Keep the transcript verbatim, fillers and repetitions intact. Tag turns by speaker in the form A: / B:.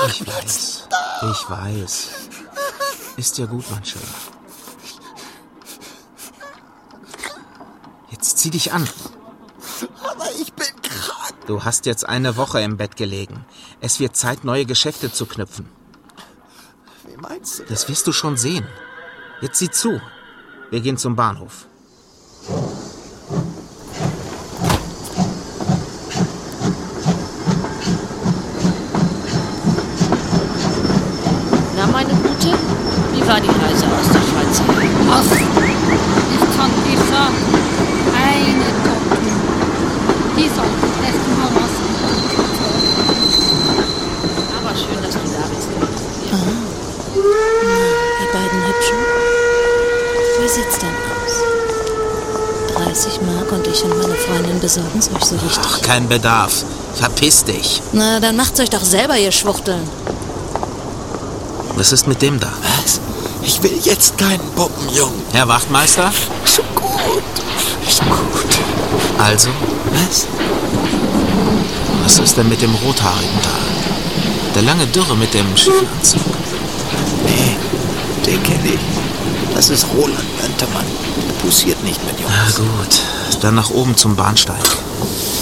A: Ich weiß, ich weiß. Ist dir gut, mein Schöner. Jetzt zieh dich an.
B: Aber ich bin krank.
A: Du hast jetzt eine Woche im Bett gelegen. Es wird Zeit, neue Geschäfte zu knüpfen.
B: Wie meinst du?
A: Das wirst du schon sehen. Jetzt sieh zu. Wir gehen zum Bahnhof.
C: Na, meine Gute, wie war die Reise aus der Schweiz?
D: Ach, ich kann dir sagen, eine Kopie. Die soll echt mal was.
C: Aber schön, dass du da bist.
E: Aha. Na, ihr beiden Hübschen. Wie sieht's denn aus? dreißig Mark und ich und meine Freundin besorgen's euch so richtig.
A: Ach, kein Bedarf. Verpiss dich.
E: Na, dann macht's euch doch selber, ihr Schwuchteln.
A: Was ist mit dem da?
B: Was? Ich will jetzt keinen Puppenjungen.
A: Herr Wachtmeister?
B: So gut. So gut.
A: Also,
B: Was?
A: was ist denn mit dem Rothaarigen da? Der lange Dürre mit dem Schiffanzug.
B: Nee, den kenne ich. Das ist Roland Möntermann. Der poussiert nicht mit Jungs.
A: Na gut, dann nach oben zum Bahnsteig.